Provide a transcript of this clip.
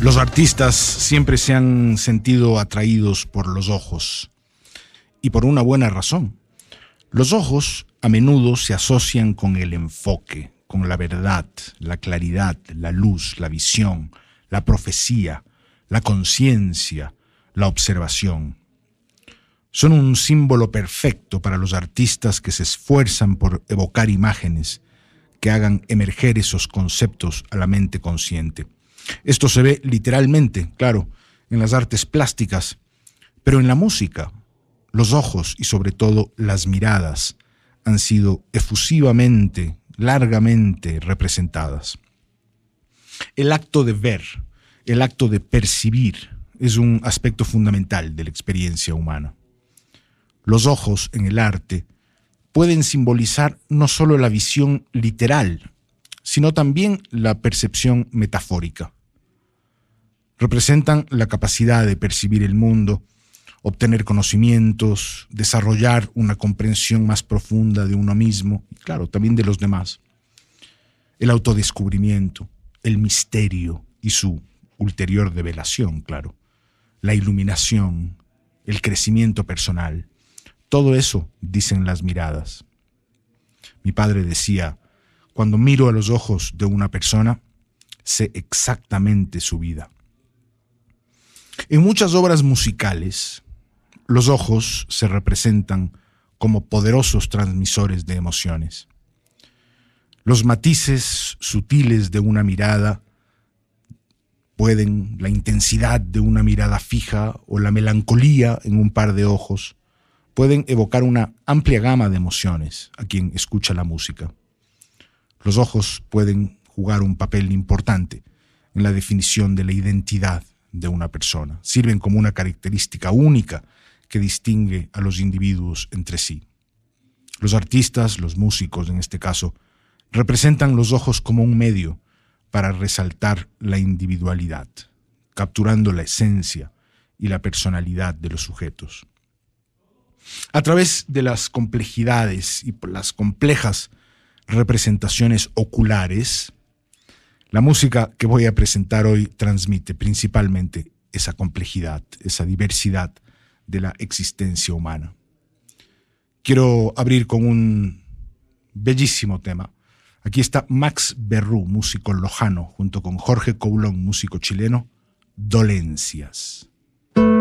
Los artistas siempre se han sentido atraídos por los ojos, y por una buena razón. Los ojos a menudo se asocian con el enfoque, con la verdad, la claridad, la luz, la visión, la profecía, la conciencia, la observación. Son un símbolo perfecto para los artistas que se esfuerzan por evocar imágenes que hagan emerger esos conceptos a la mente consciente. Esto se ve literalmente, claro, en las artes plásticas, pero en la música, los ojos y sobre todo las miradas han sido efusivamente, largamente representadas. El acto de ver, el acto de percibir, es un aspecto fundamental de la experiencia humana. Los ojos en el arte pueden simbolizar no solo la visión literal, sino también la percepción metafórica. Representan la capacidad de percibir el mundo, obtener conocimientos, desarrollar una comprensión más profunda de uno mismo y, claro, también de los demás. El autodescubrimiento, el misterio y su ulterior develación, claro. La iluminación, el crecimiento personal. Todo eso dicen las miradas. Mi padre decía: cuando miro a los ojos de una persona, sé exactamente su vida. En muchas obras musicales, los ojos se representan como poderosos transmisores de emociones. Los matices sutiles de una mirada la intensidad de una mirada fija o la melancolía en un par de ojos, pueden evocar una amplia gama de emociones a quien escucha la música. Los ojos pueden jugar un papel importante en la definición de la identidad de una persona. Sirven como una característica única que distingue a los individuos entre sí. Los artistas, los músicos en este caso, representan los ojos como un medio para resaltar la individualidad, capturando la esencia y la personalidad de los sujetos. A través de las complejidades y las complejas representaciones oculares, la música que voy a presentar hoy transmite principalmente esa complejidad, esa diversidad de la existencia humana. Quiero abrir con un bellísimo tema. Aquí está Max Berrú, músico lojano, junto con Jorge Coulon, músico chileno, Dolencias.